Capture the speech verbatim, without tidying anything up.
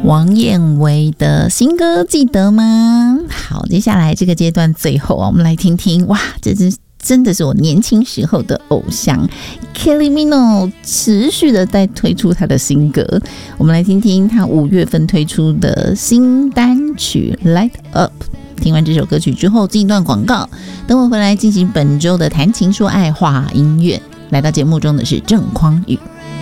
王燕薇的新歌记得吗？好，接下来这个阶段最后啊，我们来听听，哇，这真真的是我年轻时候的偶像 Kylie Minogue 持续的在推出他的新歌，我们来听听他五月份推出的新单曲 Light Up。听完这首歌曲之后，进一段广告，等我回来进行本周的谈情说爱话音乐。来到节目中的是郑匡宇。